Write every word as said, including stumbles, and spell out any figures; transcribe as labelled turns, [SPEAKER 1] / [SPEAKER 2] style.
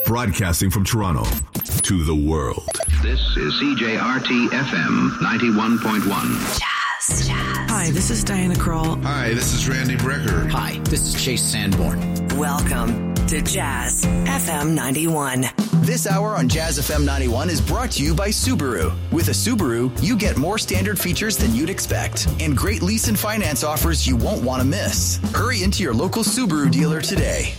[SPEAKER 1] Broadcasting from Toronto to the world.
[SPEAKER 2] This is C J R T F M ninety-one point one.
[SPEAKER 3] Jazz, jazz.
[SPEAKER 4] Hi, this is Diana Krall.
[SPEAKER 5] Hi, this is Randy Brecker.
[SPEAKER 6] Hi, this is Chase Sanborn.
[SPEAKER 3] Welcome to Jazz F M ninety-one.
[SPEAKER 7] This hour on Jazz F M ninety-one is brought to you by Subaru. With a Subaru, you get more standard features than you'd expect and great lease and finance offers you won't want to miss. Hurry into your local Subaru dealer today.